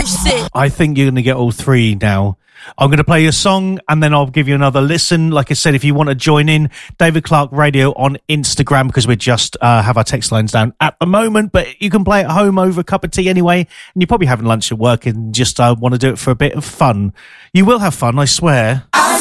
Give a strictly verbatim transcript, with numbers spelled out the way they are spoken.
I think you're going to get all three now. I'm going to play your song and then I'll give you another listen. Like I said, if you want to join in, David Clark Radio on Instagram, because we just uh, have our text lines down at the moment, but you can play at home over a cup of tea anyway, and you're probably having lunch at work and just uh, want to do it for a bit of fun. You will have fun, I swear. I